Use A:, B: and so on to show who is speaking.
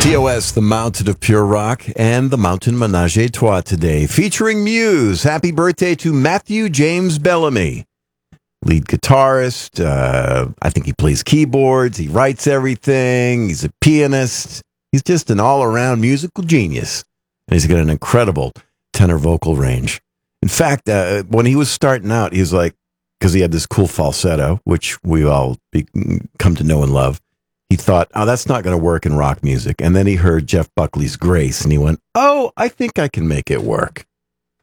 A: TOS, the Mountain of Pure Rock, and the Mountain Menage a Trois today, featuring Muse. Happy birthday to Matthew James Bellamy, lead guitarist. I think he plays keyboards. He writes everything. He's a pianist. He's just an all-around musical genius. And he's got an incredible tenor vocal range. In fact, when he was starting out, he was like, because he had this cool falsetto, which we all come to know and love. He thought, oh, that's not going to work in rock music. And then he heard Jeff Buckley's Grace, and he went, oh, I think I can make it work.